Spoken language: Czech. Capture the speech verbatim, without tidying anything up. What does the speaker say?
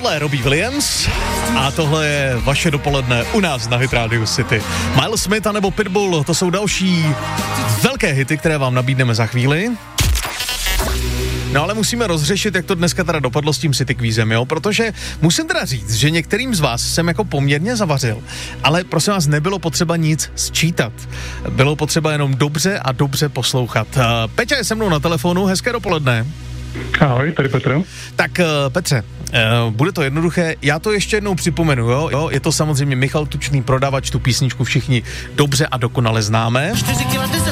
Tohle je Robbie Williams a tohle je vaše dopoledne u nás na Hit Radio City. Miles Smith a nebo Pitbull, to jsou další velké hity, které vám nabídneme za chvíli. No ale musíme rozřešit, jak to dneska teda dopadlo s tím City Quizem, jo, protože musím teda říct, že některým z vás jsem jako poměrně zavařil, ale prosím vás, nebylo potřeba nic sčítat. Bylo potřeba jenom dobře a dobře poslouchat. Peťa je se mnou na telefonu, hezké dopoledne. Ahoj, tady Petr. Tak Petře, bude to jednoduché, já to ještě jednou připomenu, jo? jo, je to samozřejmě Michal Tučný, Prodavač, tu písničku všichni dobře a dokonale známe.